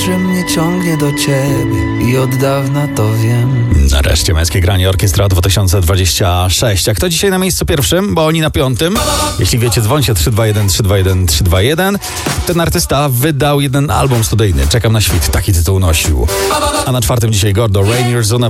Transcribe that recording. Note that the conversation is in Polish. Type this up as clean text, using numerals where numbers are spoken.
że mnie ciągnie do ciebie i od dawna to wiem. Nareszcie Męskie Granie, Orkiestra 2026. A kto dzisiaj na miejscu pierwszym? Bo oni na 5. Jeśli wiecie, dzwońcie 321 321 321. Ten artysta wydał jeden album studyjny. Czekam na świt. Taki tytuł nosił. A na 4. dzisiaj Gordo, Rainier Zone.